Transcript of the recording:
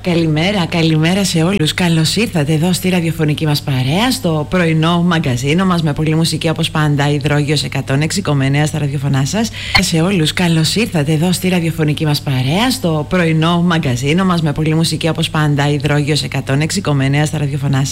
Καλημέρα, καλημέρα σε όλους. Καλώς ήρθατε εδώ στη ραδιοφωνική μας παρέα, στο πρωινό μαγκαζίνο μας με πολλή μουσική όπως πάντα, Υδρόγειος 106,9 στα ραδιοφωνά σας. Σε όλους, καλώς ήρθατε εδώ στη ραδιοφωνική μας παρέα, στο πρωινό μαγκαζίνο μας με πολλή μουσική όπως πάντα, Υδρόγειος 106,9 στα ραδιοφωνά σας.